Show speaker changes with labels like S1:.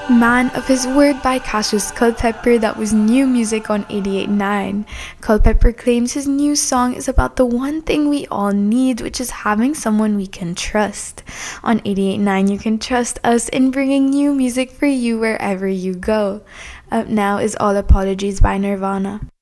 S1: Man of His Word by Cassius Culpepper. That was new music on 88.9. Culpepper claims his new song is about the one thing we all need, which is having someone we can trust. On 88.9, you can trust us in bringing new music for you wherever you go. Up now is All Apologies by Nirvana.